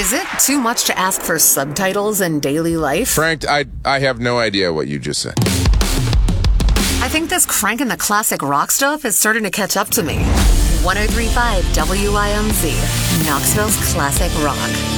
Is it too much to ask for subtitles in daily life? Frank, I have no idea what you just said. I think this cranking the classic rock stuff is starting to catch up to me. 103.5 WIMZ, Knoxville's classic rock.